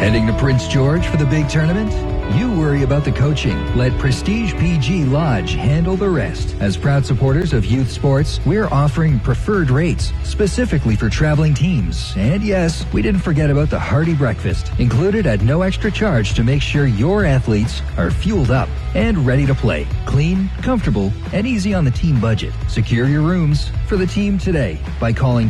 Heading to Prince George for the big tournament? You worry about the coaching. Let Prestige PG Lodge handle the rest. As proud supporters of youth sports, we're offering preferred rates specifically for traveling teams. And yes, we didn't forget about the hearty breakfast, included at no extra charge to make sure your athletes are fueled up and ready to play. Clean, comfortable, and easy on the team budget. Secure your rooms for the team today by calling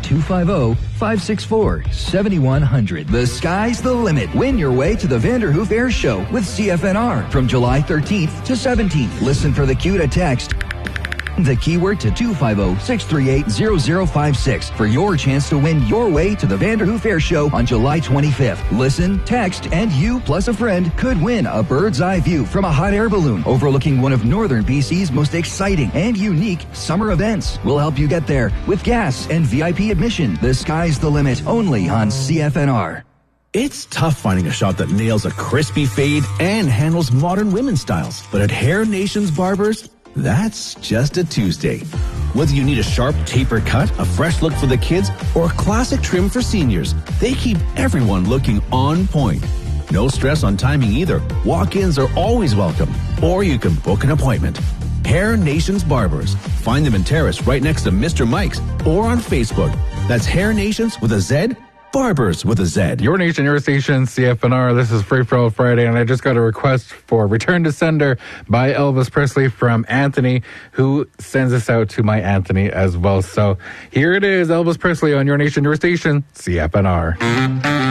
250-564-7100. The sky's the limit. Win your way to the Vanderhoof Air Show with CFNR from July 13th to 17th. Listen for the cue to text the keyword to 250-638-0056 for your chance to win your way to the Vanderhoof Air Show on July 25th. Listen, text, and you plus a friend could win a bird's eye view from a hot air balloon overlooking one of northern BC's most exciting and unique summer events. We'll help you get there with gas and VIP admission. The sky's the limit, only on CFNR. It's tough finding a shop that nails a crispy fade and handles modern women's styles. But at Hair Nations Barbers, that's just a Tuesday. Whether you need a sharp taper cut, a fresh look for the kids, or a classic trim for seniors, they keep everyone looking on point. No stress on timing either. Walk-ins are always welcome. Or you can book an appointment. Hair Nations Barbers. Find them in Terrace right next to Mr. Mike's or on Facebook. That's Hair Nations with a Z, Barbers with a Z. Your Nation, Your Station, CFNR. This is Free For All Friday, and I just got a request for Return to Sender by Elvis Presley from Anthony, who sends this out to my Anthony as well. So here it is, Elvis Presley on Your Nation, Your Station, CFNR.